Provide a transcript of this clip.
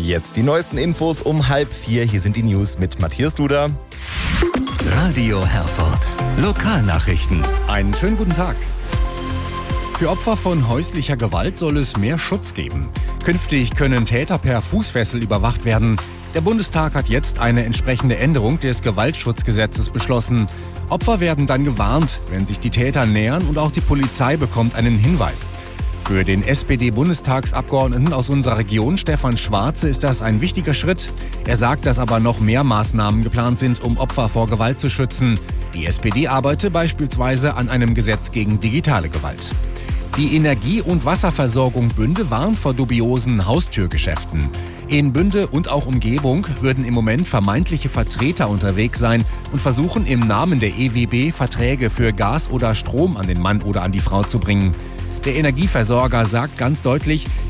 Jetzt die neuesten Infos um 3:30. Hier sind die News mit Matthias Duda. Radio Herford. Lokalnachrichten. Einen schönen guten Tag. Für Opfer von häuslicher Gewalt soll es mehr Schutz geben. Künftig können Täter per Fußfessel überwacht werden. Der Bundestag hat jetzt eine entsprechende Änderung des Gewaltschutzgesetzes beschlossen. Opfer werden dann gewarnt, wenn sich die Täter nähern, und auch die Polizei bekommt einen Hinweis. Für den SPD-Bundestagsabgeordneten aus unserer Region, Stefan Schwarze, ist das ein wichtiger Schritt. Er sagt, dass aber noch mehr Maßnahmen geplant sind, um Opfer vor Gewalt zu schützen. Die SPD arbeite beispielsweise an einem Gesetz gegen digitale Gewalt. Die Energie- und Wasserversorgung Bünde warnt vor dubiosen Haustürgeschäften. In Bünde und auch Umgebung würden im Moment vermeintliche Vertreter unterwegs sein und versuchen, im Namen der EWB Verträge für Gas oder Strom an den Mann oder an die Frau zu bringen. Der Energieversorger sagt ganz deutlich,